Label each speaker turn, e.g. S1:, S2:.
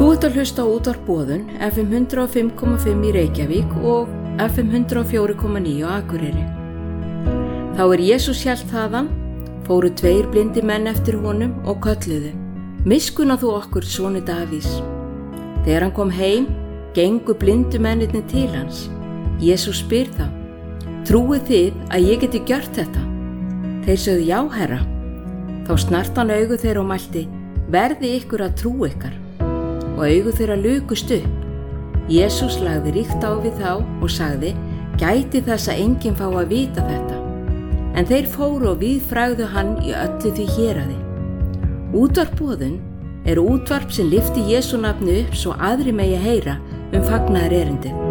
S1: Þú ert að hlusta á útvarp Boðun, FM 105,5 í Reykjavík og FM 104,9 á Akureyri. Þá Jesús hélt þaðan, fóru 2 blindir menn eftir honum og kölluðu: Miskunna þú okkur, soni Davís. Þegar hann kom heim, gengu blindu mennirnir til hans. Jesús spyr þá: Trúið þið að ég geti gjört þetta? Þeir sögðu: Já, Herra. Þá snart hann augu þeirra og mælti: Verði ykkur að trú ykkar. Og augu þeirra lukust upp. Jesús lagði ríkt á við þá og sagði: Gæti þess að enginn fá að vita þetta. En þeir fóru og víðfrægðu hann í öllu því héraði. Útvarp Boðun útvarp sem lyfti Jesú nafni upp svo aðrir megi heyra fagnaðarerindið.